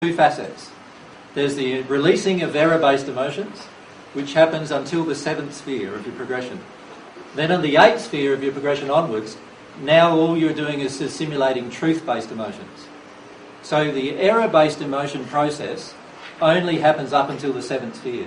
two facets. There's the releasing of error-based emotions, which happens until the 7th sphere of your progression. Then on the 8th sphere of your progression onwards, now all you're doing is simulating truth-based emotions. So the error-based emotion process only happens up until the 7th sphere.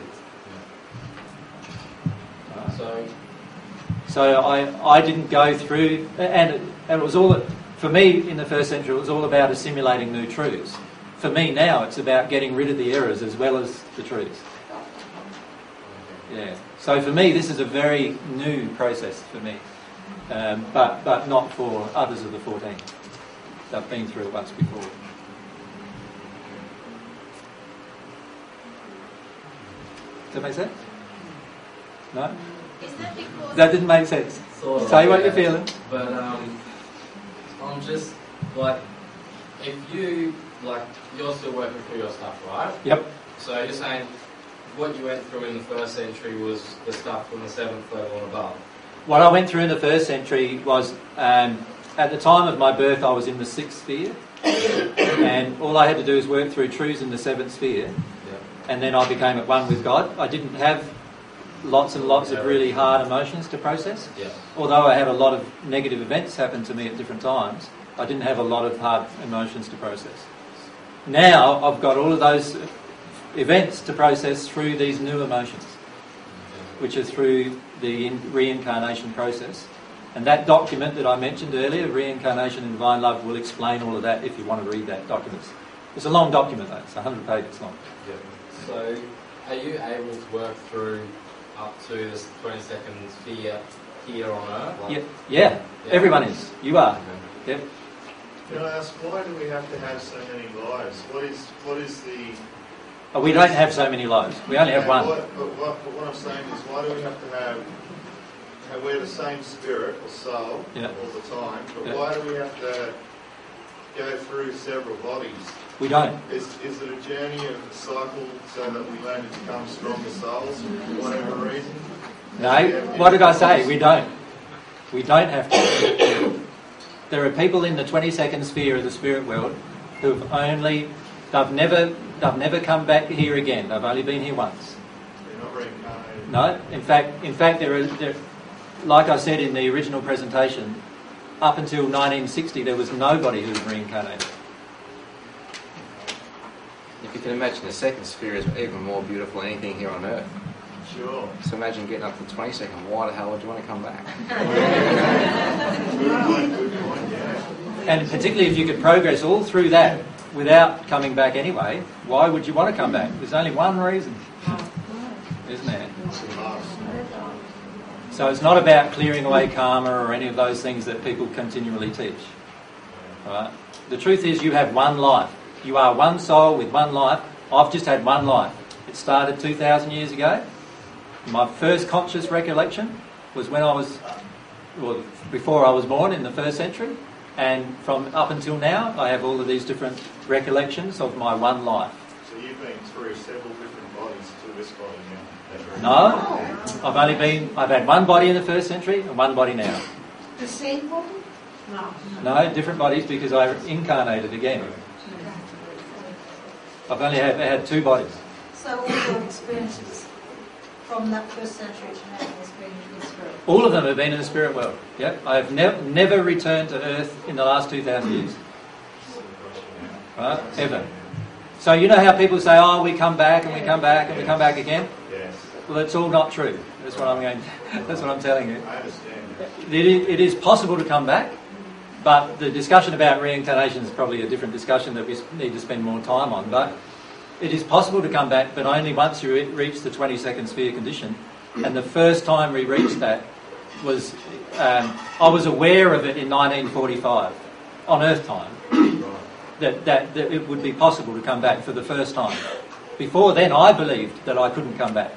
So I didn't go through, and it was all, for me in the first century, it was all about assimilating new truths. For me now, it's about getting rid of the errors as well as the truths. Yeah. So for me, this is a very new process for me, but not for others of the 14. They've been through it once before. Does that make sense? No? Is that because... That didn't make sense. Sort of, Say what you're feeling. But I'm just, like, if you, like, you're still working through your stuff, right? Yep. So you're saying what you went through in the first century was the stuff from the 7th level and above? What I went through in the first century was, at the time of my birth, I was in the 6th sphere, and all I had to do is work through truths in the 7th sphere, and then I became at one with God. I didn't have lots and lots of really hard emotions to process. Yeah. Although I had a lot of negative events happen to me at different times, I didn't have a lot of hard emotions to process. Now I've got all of those events to process through these new emotions, which is through the reincarnation process. And that document that I mentioned earlier, Reincarnation in Divine Love, will explain all of that if you want to read that document. It's a long document though, it's 100 pages long. Yeah. So are you able to work through up to this 22nd sphere here on Earth? Like, yeah, everyone is. You are. Okay. Yep. Can I ask, why do we have to have so many lives? What is the... Oh, we don't have so many lives. We only have one. But what I'm saying is, why do we have to have... We're the same spirit or soul all the time, but why do we have to go through several bodies? We don't. Is it a journey of a cycle so that we learn to become stronger souls for whatever reason? No. What did I say? We don't. We don't have to. There are people in the 22nd sphere of the spirit world who've only... They've never come back here again. They've only been here once. They're not reincarnated. No. In fact, there like I said in the original presentation, up until 1960 there was nobody who was reincarnated. If you can imagine, the second sphere is even more beautiful than anything here on Earth. Sure. So imagine getting up to the 22nd. Why the hell would you want to come back? Good point, yeah. And particularly if you could progress all through that without coming back anyway, why would you want to come back? There's only one reason, isn't there? So it's not about clearing away karma or any of those things that people continually teach. Right? The truth is you have one life. You are one soul with one life. I've just had one life. It started 2,000 years ago. My first conscious recollection was when I was, well, before I was born in the first century. And from up until now, I have all of these different recollections of my one life. So you've been through several different bodies to this body now? No, I've had one body in the first century and one body now. The same body? No, different bodies because I incarnated again. I've only had two bodies. So all your experiences from that first century to now has been in the spirit? All of them have been in the spirit world. Yep. I have never returned to Earth in the last 2,000 years. Right? Ever. So you know how people say, oh, we come back and we come back and we come back again? Yes. Well, it's all not true. That's what I'm telling you. I understand. It is possible to come back, but the discussion about reincarnation is probably a different discussion that we need to spend more time on. But it is possible to come back, but only once you reach the 22nd sphere condition. And the first time we reached that was, I was aware of it in 1945, on Earth time, that it would be possible to come back for the first time. Before then, I believed that I couldn't come back.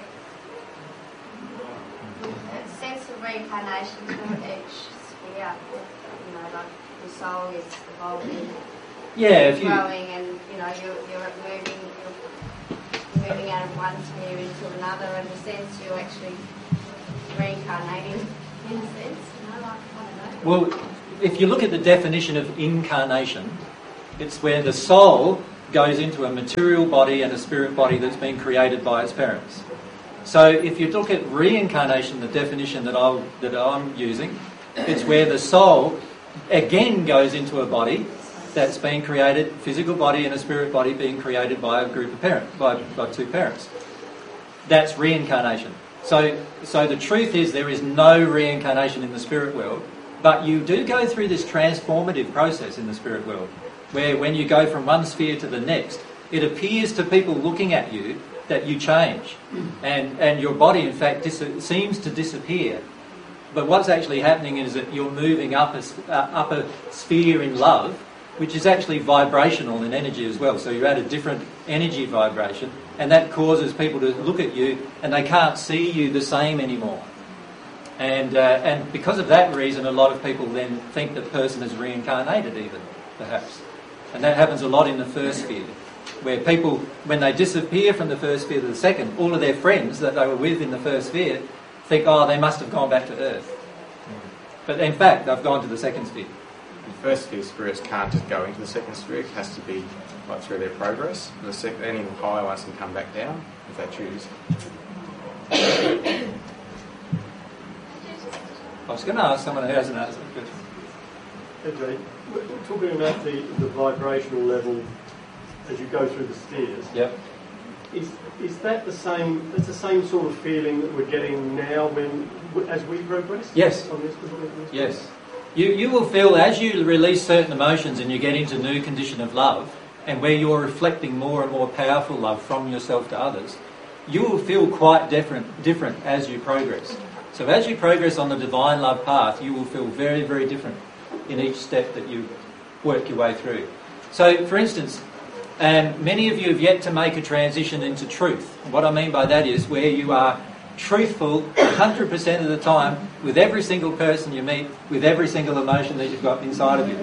That sense of reincarnation through each sphere, you know, like the soul is evolving, growing, and you're moving out of one sphere into another. In a sense, you're actually reincarnating. In a sense, I don't know. Well, if you look at the definition of incarnation, it's where the soul goes into a material body and a spirit body that's been created by its parents. So if you look at reincarnation, the definition that I'm using, it's where the soul again goes into a body that's been created, physical body and a spirit body being created by a group of parents, by two parents. That's reincarnation. So the truth is there is no reincarnation in the spirit world, but you do go through this transformative process in the spirit world, where when you go from one sphere to the next, it appears to people looking at you that you change, and your body in fact seems to disappear. But what's actually happening is that you're moving up a sphere in love, which is actually vibrational in energy as well. So you're at a different energy vibration, and that causes people to look at you and they can't see you the same anymore. And because of that reason, a lot of people then think the person is reincarnated even, perhaps. And that happens a lot in the first sphere, where people, when they disappear from the first sphere to the second, all of their friends that they were with in the first sphere think, oh, they must have gone back to Earth. But in fact, they've gone to the second sphere. The first sphere spirits can't just go into the second sphere, it has to be like through their progress. Any higher ones can come back down if they choose. I was going to ask someone who hasn't answered the question. Okay, we're talking about the vibrational level as you go through the spheres. Yep. Is that the same? That's the same sort of feeling that we're getting now as we progress. Yes. On this yes. You will feel as you release certain emotions and you get into new condition of love, and where you're reflecting more and more powerful love from yourself to others, you will feel quite different as you progress. So as you progress on the divine love path, you will feel very, very different in each step that you work your way through. So, for instance, many of you have yet to make a transition into truth. What I mean by that is where you are truthful 100% of the time with every single person you meet, with every single emotion that you've got inside of you.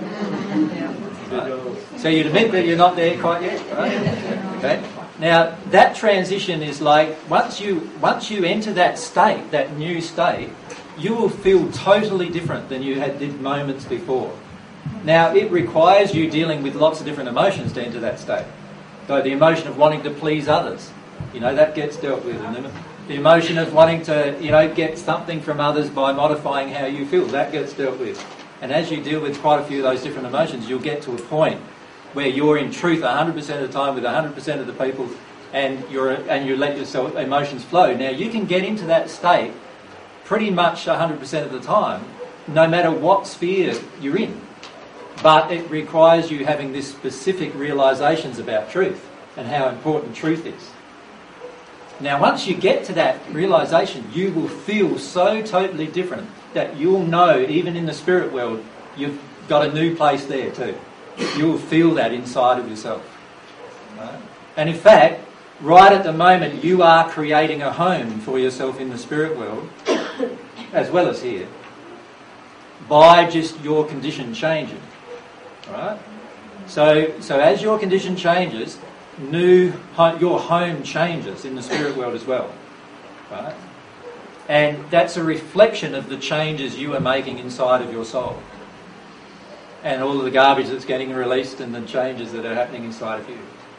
Right? So you'd admit that you're not there quite yet, right? Okay. Now, that transition is like, once you enter that state, that new state, you will feel totally different than you did moments before. Now, it requires you dealing with lots of different emotions to enter that state. So the emotion of wanting to please others, that gets dealt with. And the emotion of wanting to, get something from others by modifying how you feel, that gets dealt with. And as you deal with quite a few of those different emotions, you'll get to a point where you're in truth 100% of the time with 100% of the people, and you let yourself emotions flow. Now, you can get into that state pretty much 100% of the time, no matter what sphere you're in. But it requires you having this specific realisations about truth and how important truth is. Now, once you get to that realisation, you will feel so totally different that you'll know, even in the spirit world, you've got a new place there too. You will feel that inside of yourself. Right? And in fact, right at the moment, you are creating a home for yourself in the spirit world, as well as here, by just your condition changing. Right? So as your condition changes, your home changes in the spirit world as well. Right? And that's a reflection of the changes you are making inside of your soul. And all of the garbage that's getting released and the changes that are happening inside of you.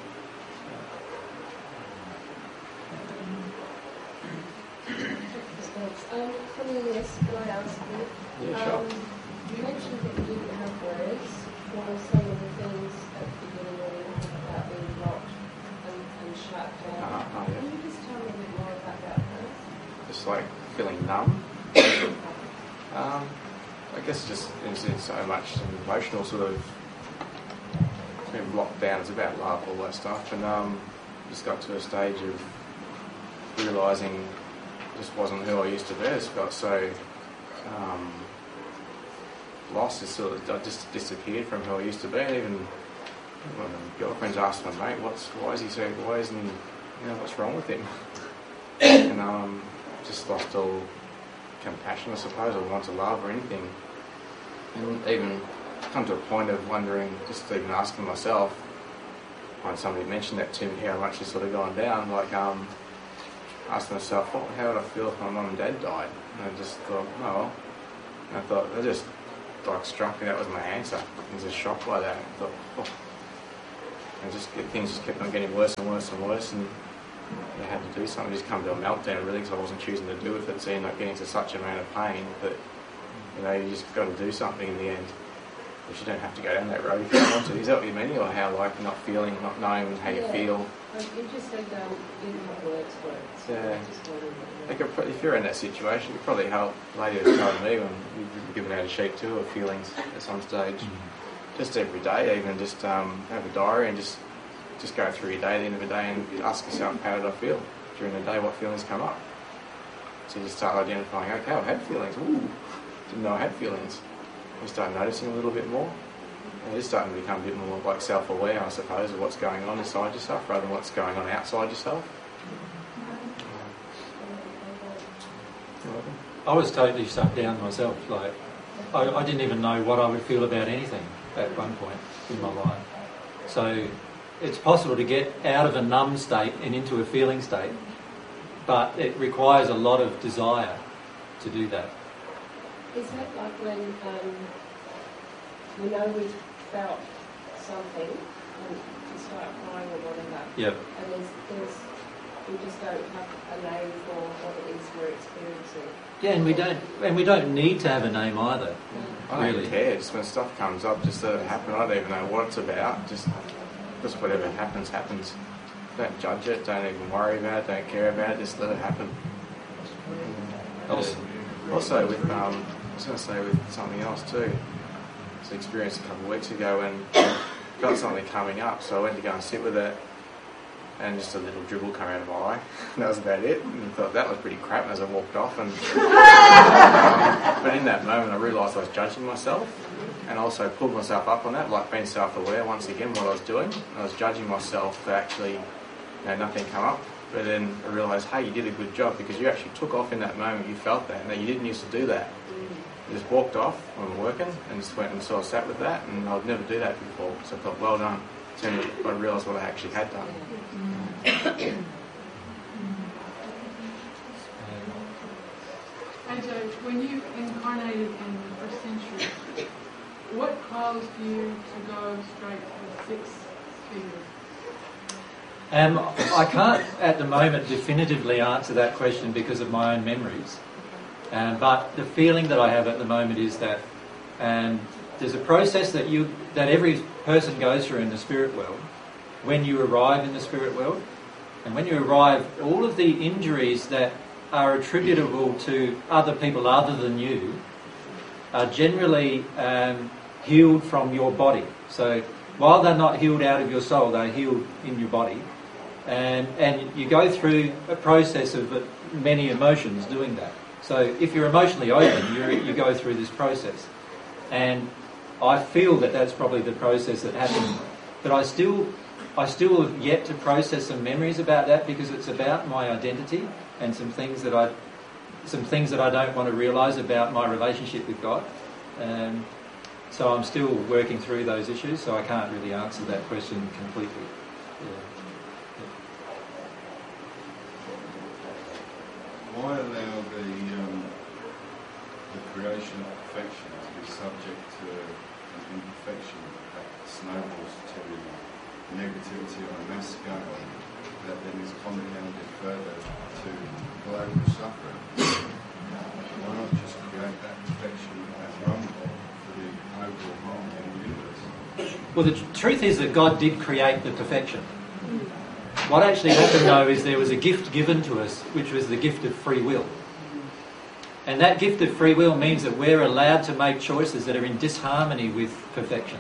From this, can I ask you? Yeah, sure. You mentioned that you didn't have words for some of the things at the beginning when you talked about being locked and shut down. Yeah. Can you just tell me a bit more about that, please? Just like feeling numb. I guess just in so much emotional sort of being blocked down. It's about love, all that stuff, and just got to a stage of realising I just wasn't who I used to be. I just got so lost. I just disappeared from who I used to be. And even when my girlfriend's asked my mate, why isn't he, what's wrong with him? And just lost all compassion, I suppose, or want to love or anything. And even come to a point of wondering, just even asking myself, when somebody mentioned that to me, how much it's sort of gone down, like asking myself, how would I feel if my mum and dad died? And I just thought, oh well. And I thought, it just struck me, that was my answer. I was just shocked by that. I thought, And things just kept on getting worse and worse and worse, and I had to do something. Just come to a meltdown really, because I wasn't choosing to do it. It seemed like getting to such an amount of pain that you just got to do something in the end. But you don't have to go down that road if you don't want to. Is that what you mean, or how not feeling, not knowing how you feel? You just said you have words for it. So yeah. If you're in that situation, it could probably help. A lady was telling me when you've given out a sheet too of feelings at some stage. Just every day, even just have a diary and just go through your day at the end of the day and ask yourself, how did I feel during the day? What feelings come up? So you start identifying, okay, I had feelings. Ooh, didn't know I had feelings. You start noticing a little bit more. And you're starting to become a bit more like self-aware, I suppose, of what's going on inside yourself rather than what's going on outside yourself. I was totally shut down myself. Like, I didn't even know what I would feel about anything at one point in my life. So it's possible to get out of a numb state and into a feeling state, but it requires a lot of desire to do that. Is that like when we know we've felt something and you start crying or whatever? Yep. And there's we just don't have a name for what it is we're experiencing. Yeah, and we don't need to have a name either. I don't care. Just when stuff comes up, just let it happen. I don't even know what it's about. Just whatever happens, happens. Don't judge it. Don't even worry about it. Don't care about it. Just let it happen. Also with I was going to say with something else too. I was experienced a couple of weeks ago when I felt something coming up, so I went to go and sit with it, and just a little dribble came out of my eye. That was about it. And I thought that was pretty crap as I walked off. And but in that moment I realised I was judging myself, and also pulled myself up on that, like being self-aware once again what I was doing. I was judging myself for actually nothing come up. But then I realised, hey, you did a good job because you actually took off in that moment. You felt that, and you didn't used to do that. You just walked off when we were working and just went and sort of sat with that, and I would never do that before. So I thought, well done. So I realised what I actually had done. AJ, when you incarnated in the first century, what caused you to go straight to the 6 figures? I can't at the moment definitively answer that question because of my own memories. But the feeling that I have at the moment is that there's a process that every person goes through in the spirit world when you arrive in the spirit world. And when you arrive, all of the injuries that are attributable to other people other than you are generally healed from your body. So while they're not healed out of your soul, they're healed in your body. And you go through a process of many emotions doing that. So if you're emotionally open, you go through this process. And I feel that that's probably the process that happened. But I still have yet to process some memories about that because it's about my identity and some things that I don't want to realise about my relationship with God. So I'm still working through those issues, so I can't really answer that question completely. Why allow the creation of perfection to be subject to an imperfection that snowballs to negativity on a mass scale that then is compounded further to global suffering? Why not just create that perfection as rumble for the overall harmony in the universe? Well, the truth is that God did create the perfection. What actually happened, though, is there was a gift given to us, which was the gift of free will. And that gift of free will means that we're allowed to make choices that are in disharmony with perfection.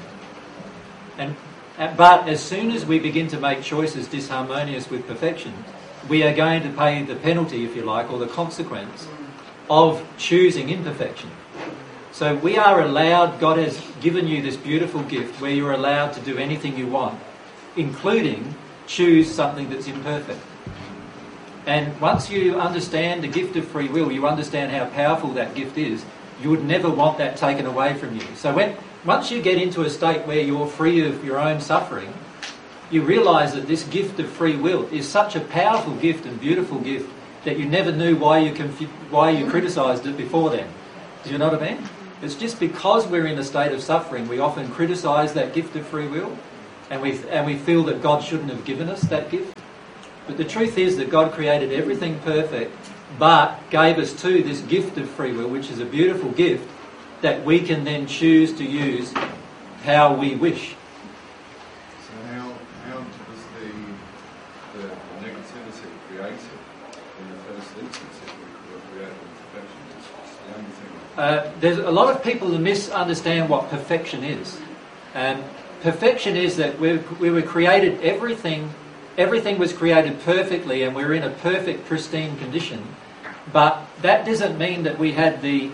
But as soon as we begin to make choices disharmonious with perfection, we are going to pay the penalty, if you like, or the consequence of choosing imperfection. So we are allowed, God has given you this beautiful gift where you're allowed to do anything you want, including choose something that's imperfect. And once you understand the gift of free will, you understand how powerful that gift is, you would never want that taken away from you. So once you get into a state where you're free of your own suffering, you realise that this gift of free will is such a powerful gift and beautiful gift that you never knew why you criticised it before then. Do you know what I mean? It's just because we're in a state of suffering, we often criticise that gift of free will. and we feel that God shouldn't have given us that gift. But the truth is that God created everything perfect, but gave us too this gift of free will, which is a beautiful gift that we can then choose to use how we wish. So how was the negativity created in the first instance if we were created in perfection? It's the only thing. There's a lot of people who misunderstand what perfection is. Perfection is that we were created, everything was created perfectly, and we're in a perfect, pristine condition. But that doesn't mean that we had the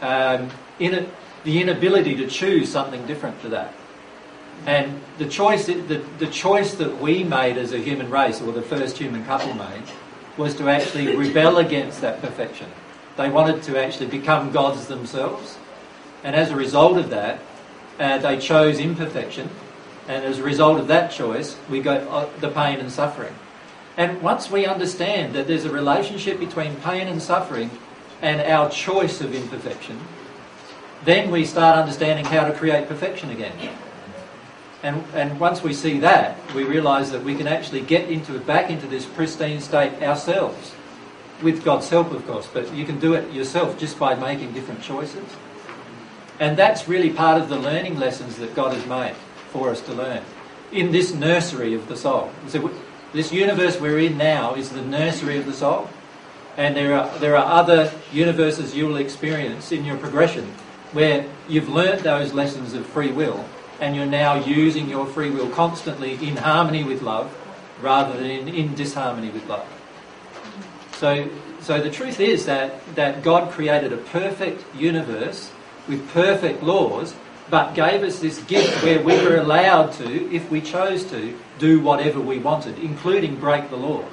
inability to choose something different to that. And the choice that we made as a human race, or the first human couple made, was to actually rebel against that perfection. They wanted to actually become gods themselves. And as a result of that, they chose imperfection. And as a result of that choice, we got the pain and suffering. And once we understand that there's a relationship between pain and suffering and our choice of imperfection, then we start understanding how to create perfection again. And once we see that, we realise that we can actually get back into this pristine state ourselves, with God's help, of course. But you can do it yourself just by making different choices. And that's really part of the learning lessons that God has made for us to learn in this nursery of the soul. So this universe we're in now is the nursery of the soul, and there are other universes you will experience in your progression where you've learnt those lessons of free will, and you're now using your free will constantly in harmony with love rather than in disharmony with love. So the truth is that God created a perfect universe with perfect laws, but gave us this gift where we were allowed to, if we chose to, do whatever we wanted, including break the law.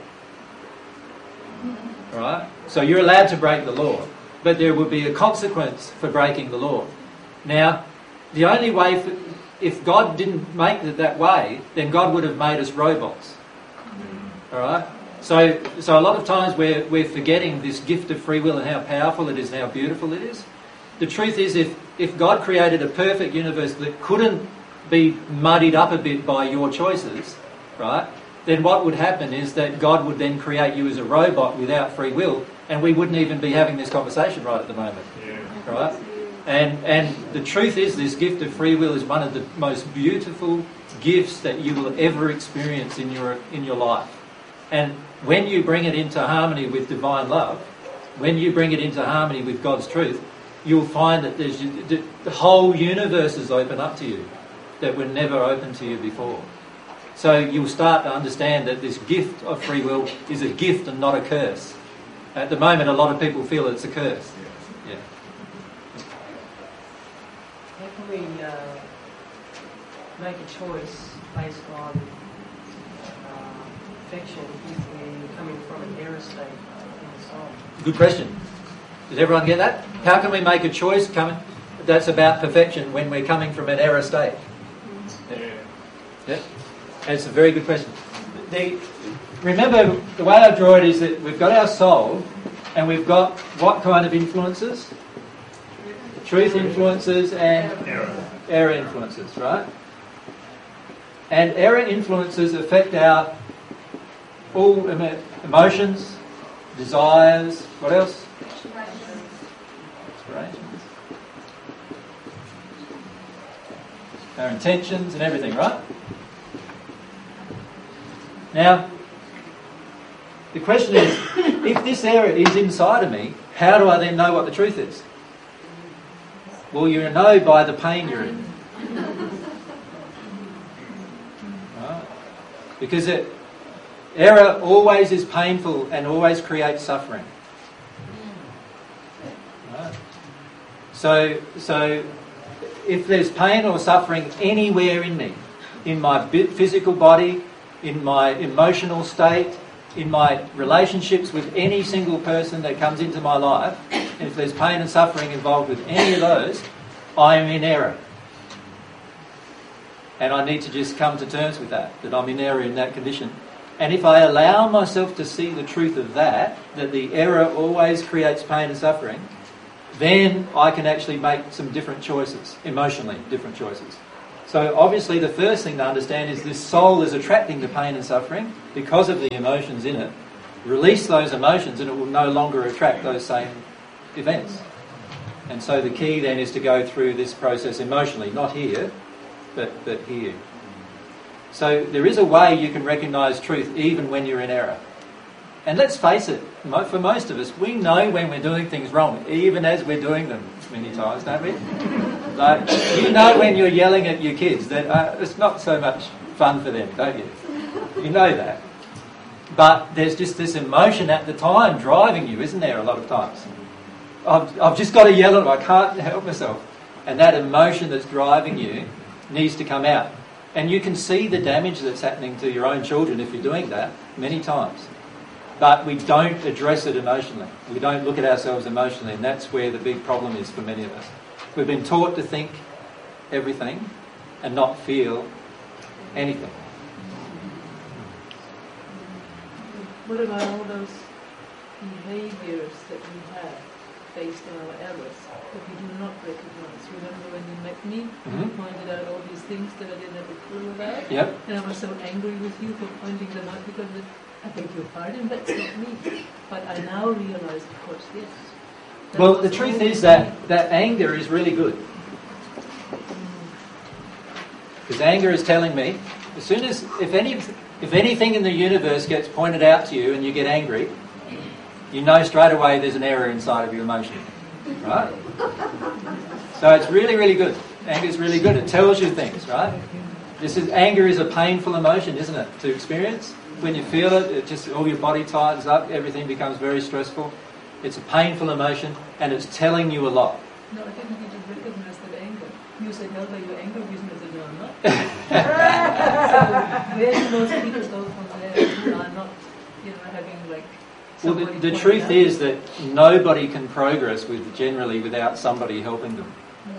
Right? So you're allowed to break the law, but there will be a consequence for breaking the law. Now, the only way, if God didn't make it that way, then God would have made us robots. All right? So a lot of times we're forgetting this gift of free will and how powerful it is and how beautiful it is. The truth is, if God created a perfect universe that couldn't be muddied up a bit by your choices, right, then what would happen is that God would then create you as a robot without free will, and we wouldn't even be having this conversation right at the moment. Yeah. Right? And the truth is, this gift of free will is one of the most beautiful gifts that you will ever experience in your life. And when you bring it into harmony with divine love, when you bring it into harmony with God's truth, you'll find that the whole universe is open up to you that were never open to you before. So you'll start to understand that this gift of free will is a gift and not a curse. At the moment, a lot of people feel it's a curse. Yeah. How can we make a choice based on perfection if we're coming from an error state in the soul? Good question. Does everyone get that? How can we make a choice that's about perfection when we're coming from an error state? Yeah. It's a very good question. Remember, the way I draw it is that we've got our soul, and we've got what kind of influences? Truth influences and error influences, right? And error influences affect our all emotions, desires, what else? Aspirations. Our intentions and everything, right? Now, the question is, if this error is inside of me, how do I then know what the truth is? Well, you know by the pain you're in. Right? Because error always is painful and always creates suffering. Right? So if there's pain or suffering anywhere in me, in my physical body, in my emotional state, in my relationships with any single person that comes into my life, and if there's pain and suffering involved with any of those, I am in error. And I need to just come to terms with that I'm in error in that condition. And if I allow myself to see the truth of that the error always creates pain and suffering, then I can actually make some different choices, emotionally different choices. So obviously the first thing to understand is this soul is attracting the pain and suffering because of the emotions in it. Release those emotions and it will no longer attract those same events. And so the key then is to go through this process emotionally, not here, but here. So there is a way you can recognise truth even when you're in error. And let's face it, for most of us, we know when we're doing things wrong, even as we're doing them many times, don't we? Like, you know when you're yelling at your kids that it's not so much fun for them, don't you? You know that. But there's just this emotion at the time driving you, isn't there, a lot of times? I've just got to yell at them, I can't help myself. And that emotion that's driving you needs to come out. And you can see the damage that's happening to your own children if you're doing that many times. But we don't address it emotionally. We don't look at ourselves emotionally, and that's where the big problem is for many of us. We've been taught to think everything and not feel anything. What about all those behaviours that we have based on our errors that we do not recognise? Remember when you met me, you pointed out all these things that I didn't have a clue about? Yep. And I was so angry with you for pointing them out because I beg your pardon, that's not me. But I now realise, of course, yes. Well, the truth is that anger is really good. Because anger is telling me, as soon as, if anything in the universe gets pointed out to you and you get angry, you know straight away there's an error inside of your emotion. Right? So it's really, really good. Anger is really good. It tells you things, right? Anger is a painful emotion, isn't it, to experience? When you feel it just all your body tightens up, everything becomes very stressful. It's a painful emotion, and it's telling you a lot. No, I didn't need to recognize that anger. You said, no, but you're angry with me. I said, no, I'm not. So where do most people go from there who are not, having like... Well, the truth is that nobody can progress generally without somebody helping them.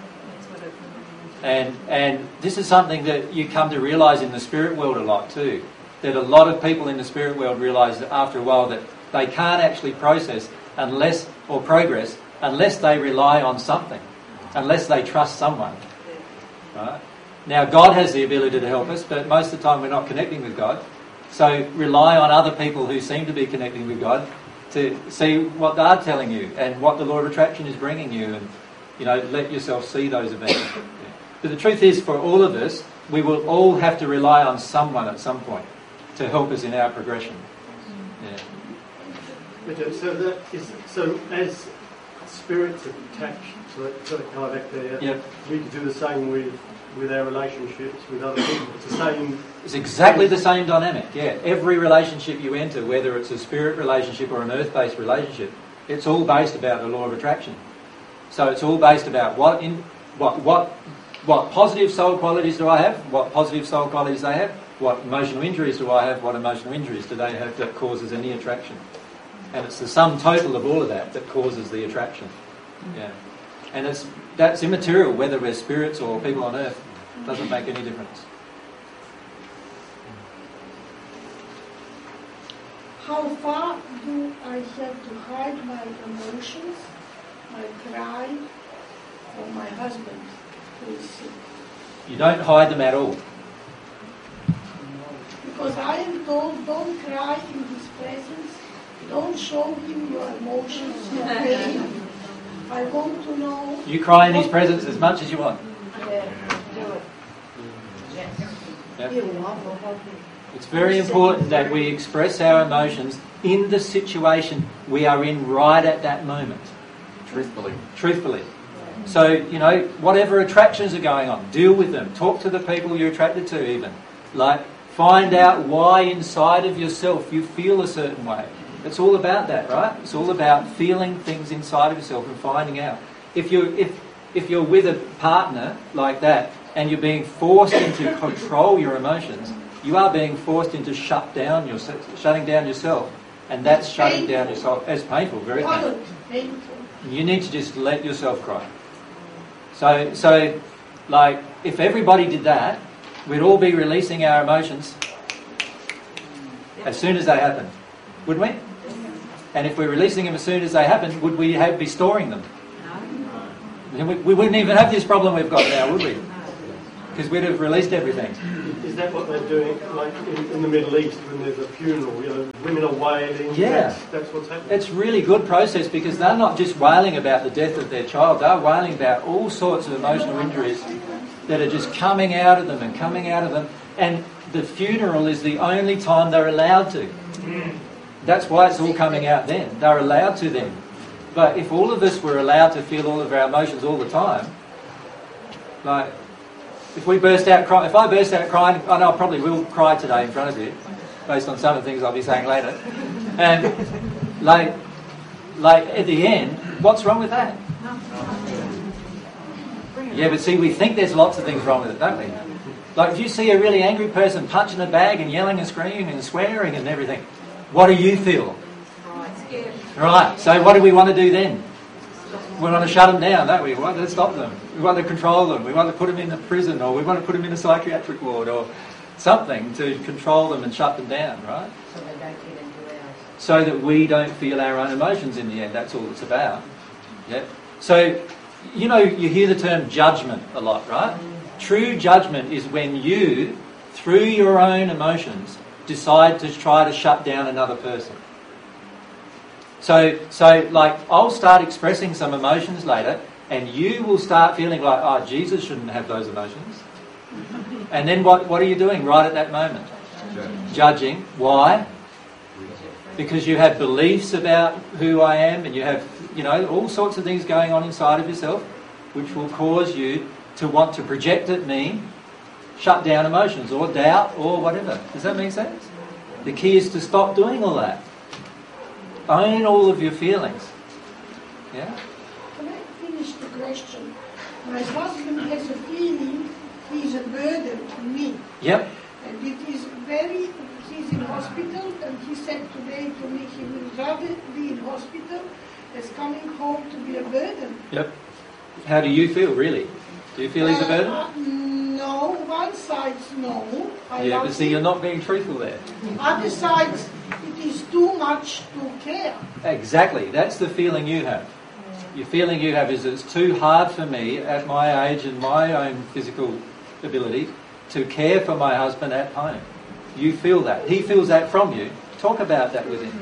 And this is something that you come to realise in the spirit world a lot too. That a lot of people in the spirit world realise that after a while that they can't actually progress unless they rely on something, unless they trust someone. Right? Now, God has the ability to help us, but most of the time we're not connecting with God. So rely on other people who seem to be connecting with God to see what they're telling you and what the law of attraction is bringing you, and let yourself see those events. Yeah. But the truth is, for all of us, we will all have to rely on someone at some point to help us in our progression. Yeah. Okay, so as spirits attach to that kind of act there, yep. We can do the same with our relationships with other people. It's the same. It's exactly the same dynamic. Yeah, every relationship you enter, whether it's a spirit relationship or an earth-based relationship, it's all based about the law of attraction. So it's all based about what positive soul qualities do I have? What positive soul qualities they have? What emotional injuries do I have? What emotional injuries do they have that causes any attraction? And it's the sum total of all of that causes the attraction. Yeah. And that's immaterial whether we're spirits or people on earth. It doesn't make any difference. How far do I have to hide my emotions, my cry, from my husband who is sick? You don't hide them at all. Because I am told, don't cry in his presence, don't show him your emotions, your pain. I want to know... You cry in his presence as much as you want. Yeah, do it. Yep. It's very important that we express our emotions in the situation we are in right at that moment. Truthfully. So, whatever attractions are going on, deal with them. Talk to the people you're attracted to even. Find out why inside of yourself you feel a certain way. It's all about that, right? It's all about feeling things inside of yourself and finding out. If you're with a partner like that and you're being forced into control your emotions, you are being forced into shutting down yourself. And that's shutting down yourself. It's painful, very painful. You need to just let yourself cry. So if everybody did that, we'd all be releasing our emotions as soon as they happen, wouldn't we? And if we're releasing them as soon as they happen, would we be storing them? We wouldn't even have this problem we've got now, would we? because we'd have released everything. Is that what they're doing, like in the Middle East when there's a funeral? You know, women are wailing. Yeah, that's what's happening. It's really good process because they're not just wailing about the death of their child. They're wailing about all sorts of emotional injuries that are just coming out of them and coming out of them. And the funeral is the only time they're allowed to. That's why it's all coming out then. They're allowed to then. But if all of us were allowed to feel all of our emotions all the time, like if we burst out crying, if I burst out crying, I know I probably will cry today in front of you, based on some of the things I'll be saying later. And like at the end, what's wrong with that? Yeah, but see, we think there's lots of things wrong with it, don't we? Like if you see a really angry person punching a bag and yelling and screaming and swearing and everything, what do you feel? Right, so what do we want to do then? We want to shut them down, don't we? We want to stop them. We want to control them. We want to put them in a prison, or we want to put them in a psychiatric ward or something to control them and shut them down, right? So they don't get into ours. So that we don't feel our own emotions in the end. That's all it's about. Yeah. So, you know, you hear the term judgment a lot, right? True judgment is when you, through your own emotions, decide to try to shut down another person. So like, I'll start expressing some emotions later, and you will start feeling like, oh, Jesus shouldn't have those emotions. And then what are you doing right at that moment? Judging. Why? Because you have beliefs about who I am, and you have, you know, all sorts of things going on inside of yourself, which will cause you to want to project at me, shut down emotions, or doubt, or whatever. Does that make sense? The key is to stop doing all that. Own all of your feelings. Yeah? Can I finish the question? My husband has a feeling he's a burden to me. Yep. And it is he's in hospital, and he said today to me he would rather be in hospital as coming home to be a burden. Yep. How do you feel, really? Do you feel he's a burden? No, one side's no. But see, you're not being truthful there. Other side's, it is too much to care. Exactly. That's the feeling you have. Your feeling you have is it's too hard for me at my age and my own physical ability to care for my husband at home. You feel that. He feels that from you. Talk about that with him.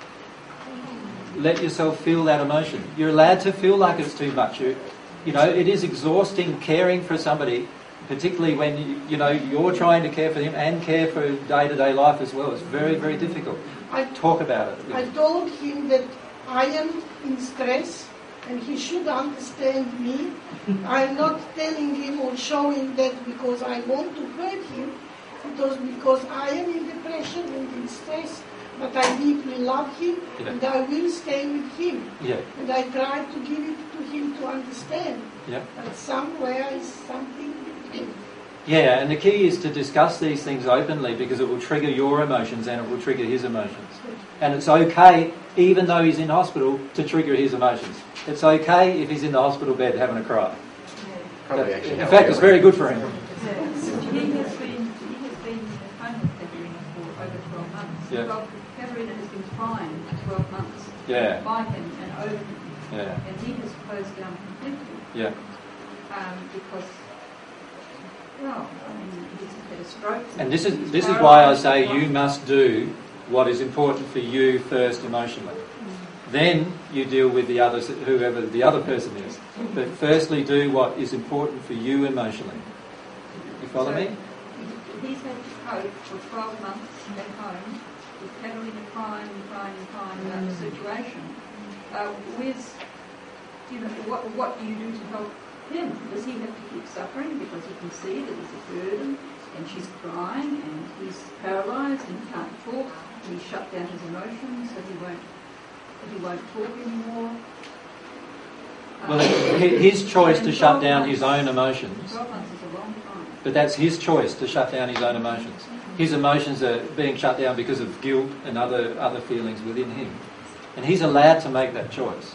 Let yourself feel that emotion. You're allowed to feel like it's too much. You know, it is exhausting caring for somebody, particularly when you're trying to care for them and care for day-to-day life as well. It's very, very difficult. Talk about it. I told him that I am in stress and he should understand me. I'm not telling him or showing that because I want to hurt him. It was because I am in depression and in stress, but I deeply love him and I will stay with him. Yeah. And I try to give it to him to understand. Yeah. But somewhere is something between. Yeah, and the key is to discuss these things openly because it will trigger your emotions and it will trigger his emotions. And it's okay, even though he's in hospital, to trigger his emotions. It's okay if he's in the hospital bed having a cry. In fact, it's very good for him. He has been home with Katerina for over 12 months. Yeah. Well, Katerina has been fine for 12 months by him and over him. Yeah. And he has closed down completely. Yeah. Because, well, I mean, he's had a stroke. And this is why I say you must do what is important for you first emotionally. Then you deal with the others, whoever the other person is. But firstly do what is important for you emotionally. You follow me? He's had to cope for 12 months at home with Katerina crying about the situation. What do you do to help him? Does he have to keep suffering because he can see that he's a burden and she's crying and he's paralysed and he can't talk and he's shut down his emotions so he won't talk anymore? Well, his choice to shut down his own emotions. 12 months is a long time. But that's his choice to shut down his own emotions. His emotions are being shut down because of guilt and other feelings within him. And he's allowed to make that choice.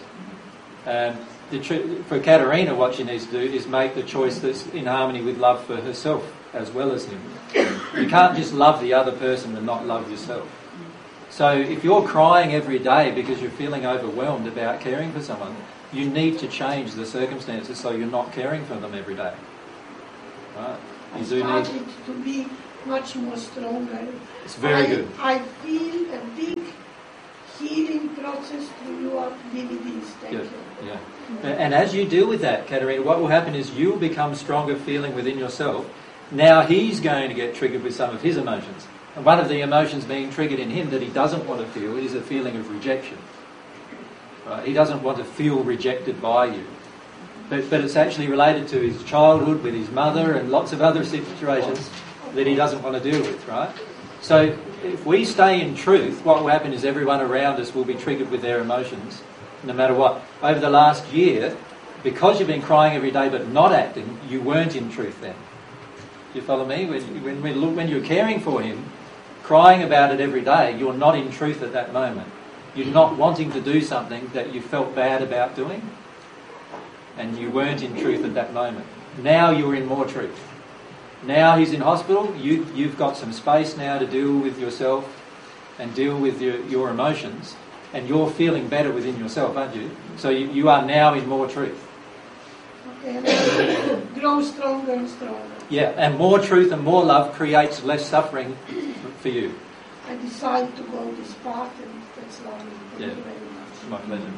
For Katerina, what she needs to do is make the choice that's in harmony with love for herself as well as him. You can't just love the other person and not love yourself. So if you're crying every day because you're feeling overwhelmed about caring for someone, you need to change the circumstances so you're not caring for them every day. Right? I started to be much more stronger. It's very good. I feel a big healing process through your DVDs. Thank you. Yeah. And as you deal with that, Katerina, what will happen is you'll become stronger feeling within yourself. Now he's going to get triggered with some of his emotions. And one of the emotions being triggered in him that he doesn't want to feel is a feeling of rejection. Right? He doesn't want to feel rejected by you. But it's actually related to his childhood with his mother and lots of other situations that he doesn't want to deal with, right? So if we stay in truth, what will happen is everyone around us will be triggered with their emotions, no matter what. Over the last year, because you've been crying every day but not acting, you weren't in truth then. Do you follow me? When you're caring for him, crying about it every day, you're not in truth at that moment. You're not wanting to do something that you felt bad about doing, and you weren't in truth at that moment. Now you're in more truth. Now he's in hospital, you've got some space now to deal with yourself and deal with your emotions, and you're feeling better within yourself, aren't you? So you are now in more truth. Okay, and grow stronger and stronger. Yeah, and more truth and more love creates less suffering for you. I decided to go this path, and that's lovely. Thank you very much. My pleasure.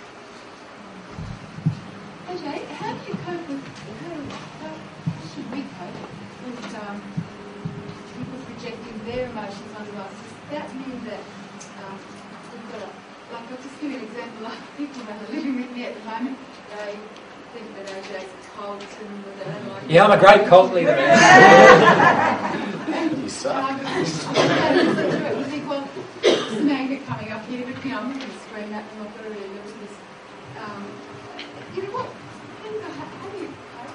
AJ, how do you cope with, how should we cope with people projecting their emotions onto us? Does that mean that we've got like I'll just give you an example, like people that are living with me at the moment, they think that AJ's a cult and that they don't like I'm a great cult leader. You suck. You think, well, there's some anger coming up here, but I'm not going to scream at them, I've got to really look at this. What? How do you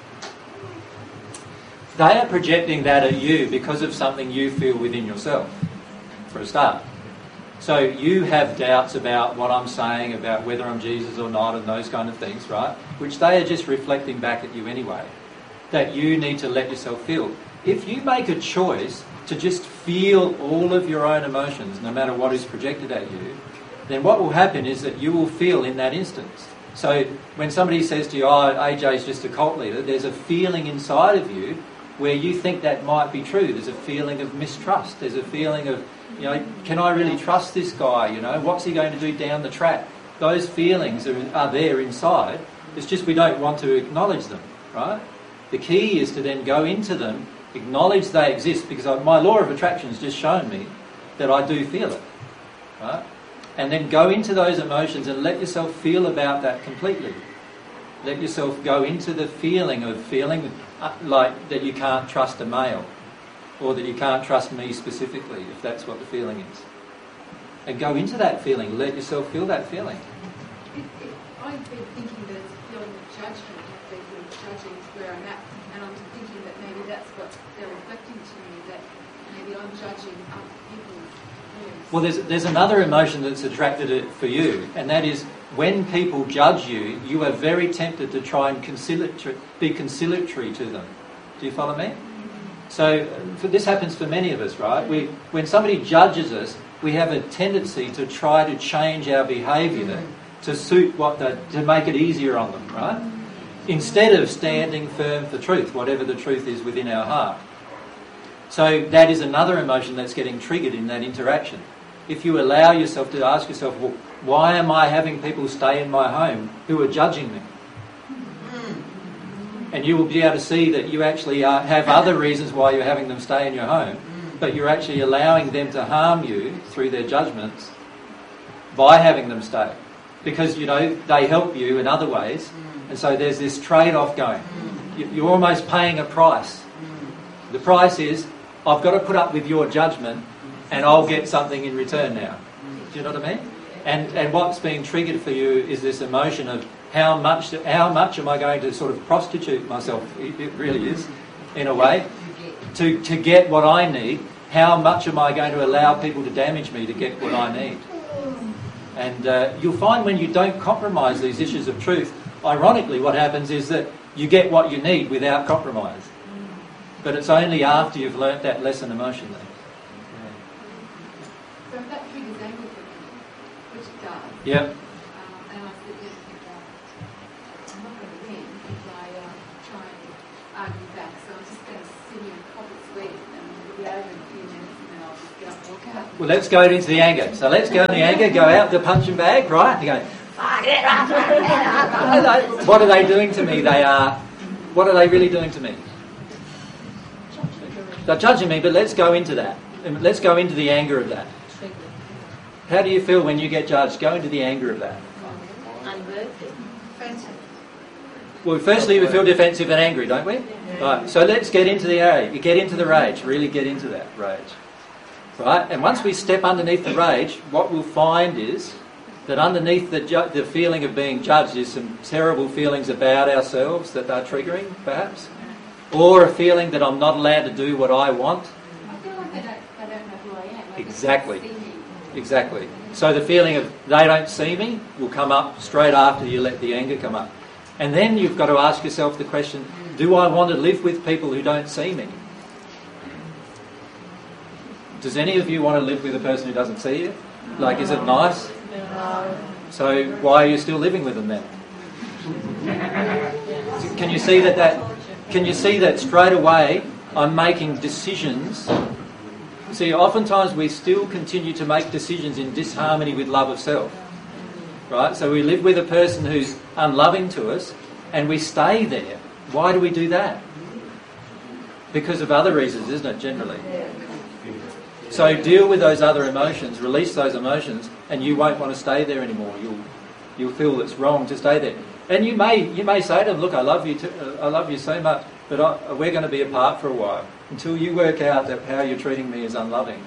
They are projecting that at you because of something you feel within yourself, for a start. So you have doubts about what I'm saying, about whether I'm Jesus or not, and those kind of things, right? Which they are just reflecting back at you anyway, that you need to let yourself feel. If you make a choice to just feel all of your own emotions, no matter what is projected at you, then what will happen is that you will feel in that instance. So when somebody says to you, AJ's just a cult leader, there's a feeling inside of you where you think that might be true. There's a feeling of mistrust. There's a feeling of, can I really trust this guy? What's he going to do down the track? Those feelings are there inside. It's just we don't want to acknowledge them, right? The key is to then go into them, acknowledge they exist, because my law of attraction has just shown me that I do feel it, right? And then go into those emotions and let yourself feel about that completely. Let yourself go into the feeling of feeling like that you can't trust a male, or that you can't trust me specifically, if that's what the feeling is. And go into that feeling. Let yourself feel that feeling. I've been thinking that it's a feeling of judgment, that they're judging where I'm at, and I'm thinking that maybe that's what they're reflecting to me, that maybe I'm judging other people's feelings. Well, there's another emotion that's attracted it for you, and that is when people judge you, you are very tempted to try and be conciliatory to them. Do you follow me? So this happens for many of us, right? When somebody judges us, we have a tendency to try to change our behaviour to suit to make it easier on them, right? Instead of standing firm for truth, whatever the truth is within our heart. So that is another emotion that's getting triggered in that interaction. If you allow yourself to ask yourself, well, why am I having people stay in my home who are judging me? And you will be able to see that you actually have other reasons why you're having them stay in your home, but you're actually allowing them to harm you through their judgments by having them stay. Because, they help you in other ways, and so there's this trade-off going. You're almost paying a price. The price is, I've got to put up with your judgment, and I'll get something in return now. Do you know what I mean? And what's being triggered for you is this emotion of how much am I going to sort of prostitute myself, it really is, in a way, to get what I need. How much am I going to allow people to damage me to get what I need? And you'll find when you don't compromise these issues of truth, ironically what happens is that you get what you need without compromise. But it's only after you've learnt that lesson emotionally. So if that triggers anger for me, which it does, yep. And I sit there and think, I'm not going to win if I try and argue back, so I'm just going to sit here and Well, let's go into the anger. So let's go in the anger, go out the punching bag, right? You go, what are they doing to me? What are they really doing to me? They're judging me, but let's go into that. Let's go into the anger of that. How do you feel when you get judged? Go into the anger of that. Offensive. Well, firstly, we feel defensive and angry, don't we? Yeah. Right. So let's get into the rage. You get into the rage. Really get into that rage. Right. And once we step underneath the rage, what we'll find is that underneath the feeling of being judged is some terrible feelings about ourselves that are triggering, perhaps, or a feeling that I'm not allowed to do what I want. I feel like they don't know who I am. Like Exactly. So the feeling of they don't see me will come up straight after you let the anger come up. And then you've got to ask yourself the question, do I want to live with people who don't see me? Does any of you want to live with a person who doesn't see you? Like, is it nice? So why are you still living with them then? Can you see that straight away I'm making decisions? See, oftentimes we still continue to make decisions in disharmony with love of self. Right? So we live with a person who's unloving to us and we stay there. Why do we do that? Because of other reasons, isn't it, generally? So deal with those other emotions, release those emotions, and you won't want to stay there anymore. You'll feel it's wrong to stay there. And you may say to them, look, I love you so much, but we're going to be apart for a while until you work out that how you're treating me is unloving.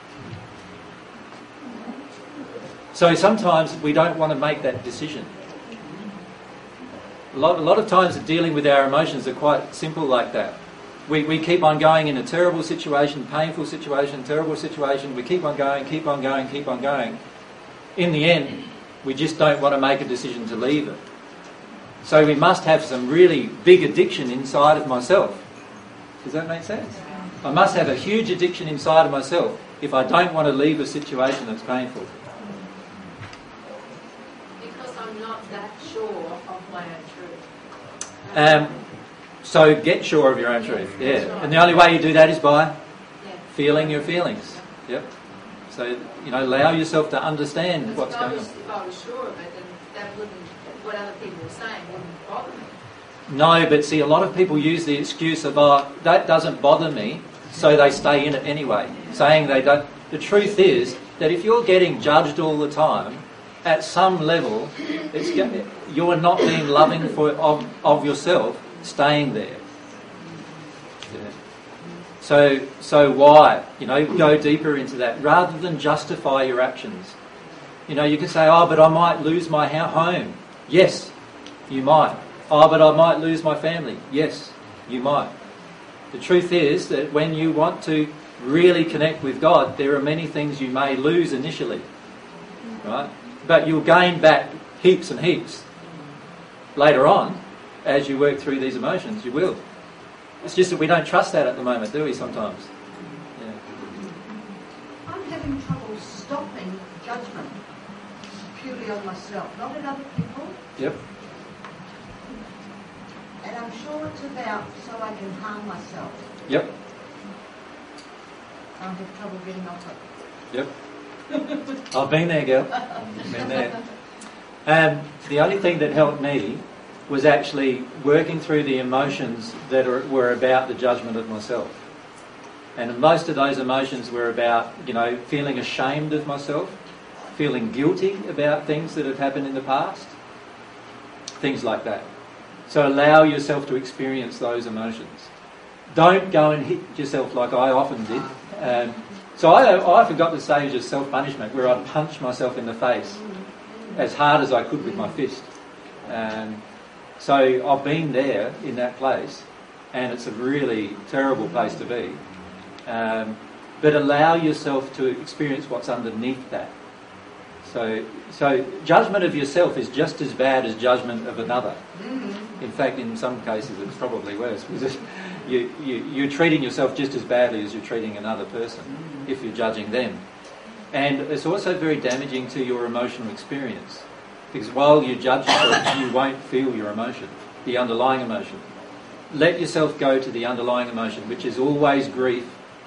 So sometimes we don't want to make that decision. A lot of times dealing with our emotions are quite simple like that. We keep on going in a terrible situation, painful situation, terrible situation. We keep on going. In the end, we just don't want to make a decision to leave it. So we must have some really big addiction inside of myself. Does that make sense? I must have a huge addiction inside of myself if I don't want to leave a situation that's painful. Because I'm not that sure of my own truth. So get sure of your own truth, yeah. And the only way you do that is by feeling your feelings. Yep. So, allow yourself to understand what's going on. If I was sure of it, then that wouldn't, what other people were saying wouldn't bother me. No, but see, a lot of people use the excuse of, that doesn't bother me, so they stay in it anyway, saying they don't. The truth is that if you're getting judged all the time, at some level, you're not being loving of yourself, staying there. Yeah. So why? Go deeper into that rather than justify your actions. You can say, but I might lose my home. Yes, you might. But I might lose my family. Yes, you might. The truth is that when you want to really connect with God, there are many things you may lose initially, right? But you'll gain back heaps and heaps later on. As you work through these emotions, you will. It's just that we don't trust that at the moment, do we, sometimes? Yeah. I'm having trouble stopping judgment purely on myself, not in other people. Yep. And I'm sure it's about so I can harm myself. Yep. I have trouble getting off it. Yep. I've been there, girl. Been there. The only thing that helped me was actually working through the emotions that were about the judgment of myself. And most of those emotions were about, feeling ashamed of myself, feeling guilty about things that have happened in the past, things like that. So allow yourself to experience those emotions. Don't go and hit yourself like I often did. So I often got to the stage of self-punishment where I'd punch myself in the face as hard as I could with my fist. So I've been there in that place, and it's a really terrible place to be. But allow yourself to experience what's underneath that. So judgment of yourself is just as bad as judgment of another. In fact, in some cases, it's probably worse because you're treating yourself just as badly as you're treating another person if you're judging them. And it's also very damaging to your emotional experience. Because while you judge yourself, you won't feel your emotion, the underlying emotion. Let yourself go to the underlying emotion, which is always grief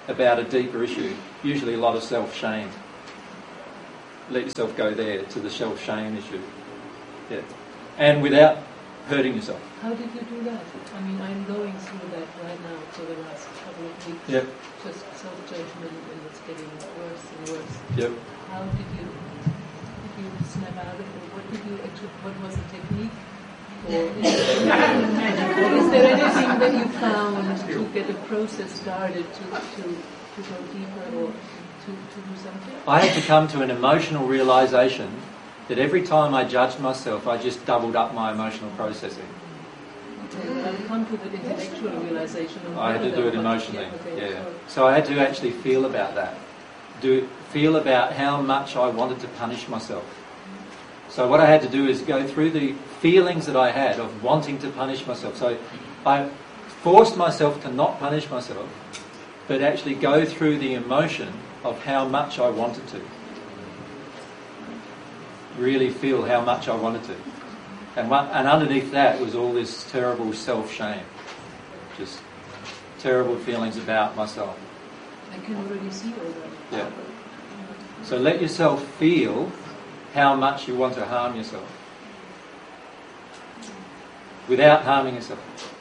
about a deeper issue, usually a lot of self-shame. Let yourself go there to the self-shame issue. Yeah. And without hurting yourself. How did you do that? I mean, I'm going through that right now for the last couple of weeks. Yep. Just self-judgment, and it's getting worse and worse. Yep. How did you snap out of it? What was the technique? Or is there anything that you found to get the process started to go deeper or to do something? I had to come to an emotional realisation that every time I judged myself, I just doubled up my emotional processing. Okay, I'll come to the intellectual realisation. I had to do it emotionally, So I had to actually feel about that. Feel about how much I wanted to punish myself. So what I had to do is go through the feelings that I had of wanting to punish myself. So I forced myself to not punish myself, but actually go through the emotion of how much I wanted to. Really feel how much I wanted to. And underneath that was all this terrible self-shame. Just terrible feelings about myself. I can already see all that. Yeah. So let yourself feel how much you want to harm yourself. Without harming yourself.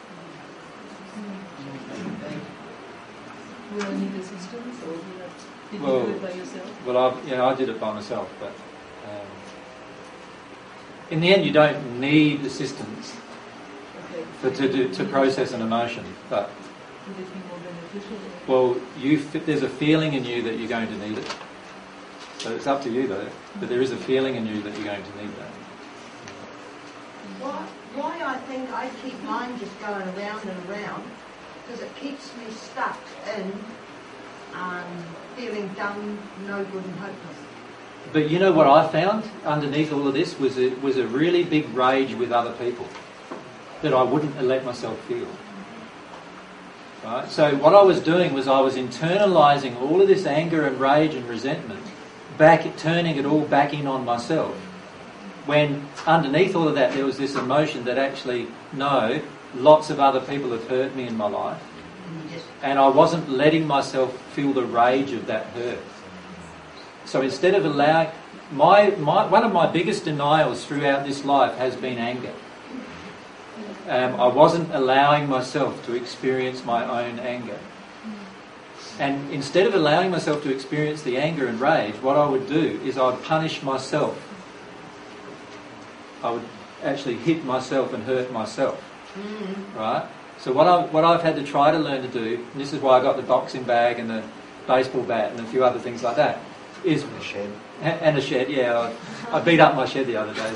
Will I need assistance, or did you do it by yourself? Well, I did it by myself, but in the end, you don't need assistance to process an emotion. But would it be more beneficial? Well, there's a feeling in you that you're going to need it. So it's up to you, though. But there is a feeling in you that you're going to need that. Why I think I keep mine just going around and around, because it keeps me stuck in feeling dumb, no good and hopeless. But you know what I found underneath all of this was a really big rage with other people that I wouldn't let myself feel. Right? So what I was doing was I was internalising all of this anger and rage and resentment, turning it all back in on myself. When underneath all of that there was this emotion that actually, no, lots of other people have hurt me in my life, and I wasn't letting myself feel the rage of that hurt. So instead of allowing... one of my biggest denials throughout this life has been anger. I wasn't allowing myself to experience my own anger. And instead of allowing myself to experience the anger and rage, what I would do is I'd punish myself. I would actually hit myself and hurt myself. Right? So what I've had to try to learn to do, and this is why I got the boxing bag and the baseball bat and a few other things like that, is... And a shed. And a shed, yeah. I beat up my shed the other day.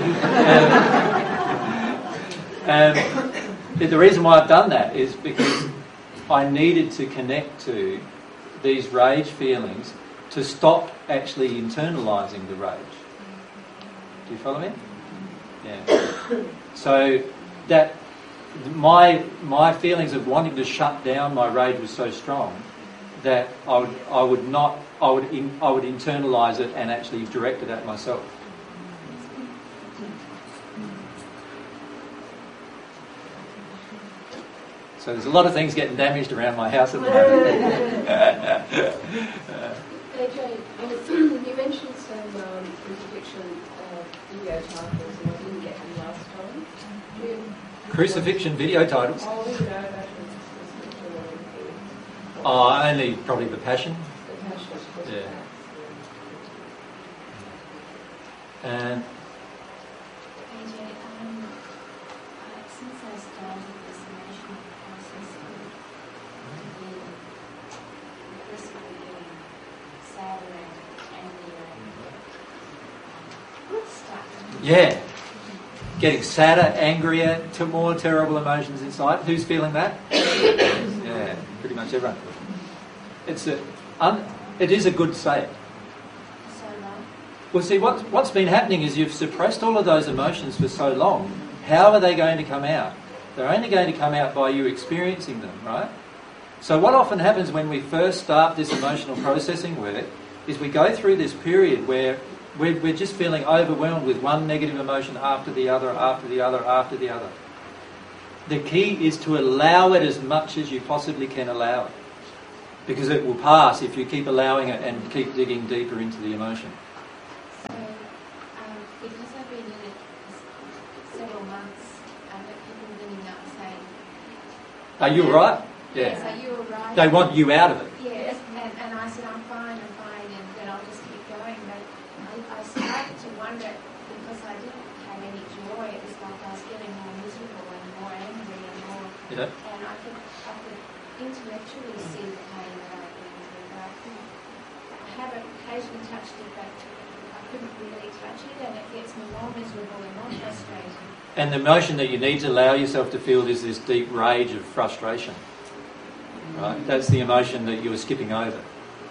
So. The reason why I've done that is because I needed to connect to these rage feelings to stop actually internalising the rage. Do you follow me? Yeah. So that my feelings of wanting to shut down my rage was so strong that I would internalise it and actually direct it at myself. So there's a lot of things getting damaged around my house at the moment. AJ, you mentioned some crucifixion video titles, and I didn't get them last time. Crucifixion video titles? Only probably The Passion. The Passion. Yeah. And since I started this emotional processing, the person getting sadder and angrier. yeah, getting sadder, angrier, to more terrible emotions inside. Who's feeling that? Yeah, pretty much everyone. It is a good state. Well, see, what's been happening is you've suppressed all of those emotions for so long. How are they going to come out? They're only going to come out by you experiencing them, right? So what often happens when we first start this emotional processing work is we go through this period where we're just feeling overwhelmed with one negative emotion after the other, after the other, after the other. The key is to allow it as much as you possibly can allow it. because it will pass if you keep allowing it and keep digging deeper into the emotion. So, because I've been in it several months, I've got people ringing up saying, "Are you all right?" Yes, are you all right? They want you out of it. Yes, and I said, I'm fine, and then I'll just keep going. But I started to wonder, because I didn't have any joy, it was like I was getting more miserable and more angry and more. Yeah. And I could intellectually see the pain that I've been through, but I have occasionally touched it, but I couldn't really touch it, and it gets me more miserable and more frustrated. And the emotion that you need to allow yourself to feel is this deep rage of frustration. Right? That's the emotion that you were skipping over.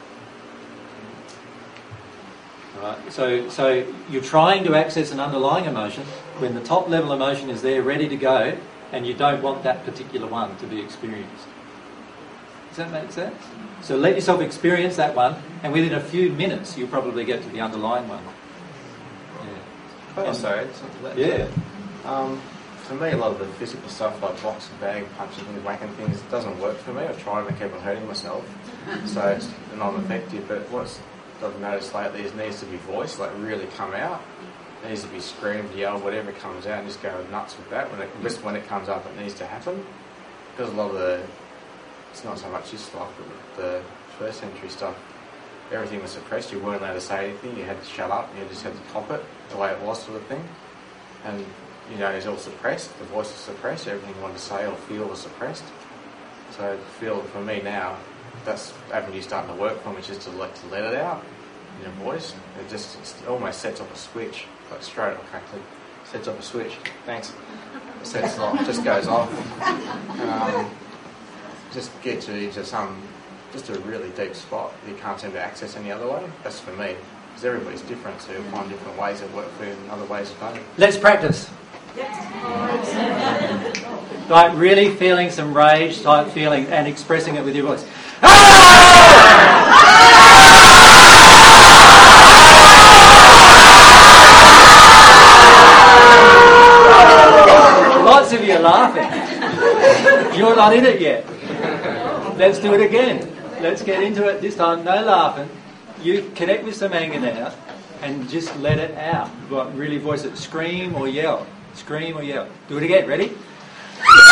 Right? So you're trying to access an underlying emotion when the top level emotion is there ready to go, and you don't want that particular one to be experienced. Does that make sense? So let yourself experience that one, and within a few minutes you'll probably get to the underlying one. Yeah. Sorry. Yeah. For me, a lot of the physical stuff like boxing, bag, punching things, whacking things, doesn't work for me. I've tried and I keep on hurting myself. So it's not effective. But what I've noticed lately is it needs to be voiced, like really come out. It needs to be screamed, yelled, whatever comes out, and just go nuts with that. When it comes up, it needs to happen. Because a lot of it's not so much this stuff, but the first century stuff, everything was suppressed. You weren't allowed to say anything. You had to shut up. You just had to cop it the way it was, sort of thing. And it's all suppressed. The voice is suppressed. Everything you wanted to say or feel was suppressed. So feel for me now, that's avenue starting to work for me, just to let it out in your voice. It almost sets off a switch, like straight. Okay, sets off a switch. Thanks. Sets it off. Just goes off. Just gets you into just a really deep spot that you can't seem to access any other way. That's for me. Because everybody's different, so you'll find different ways that work for you and other ways of doing it. Let's practice. Like really feeling some rage type feeling and expressing it with your voice. Lots of you are laughing. You're not in it yet. Let's do it again. Let's get into it this time. No laughing. You connect with some anger now and just let it out. Really voice it. Scream or yell. Scream or yell. Do it again. Ready?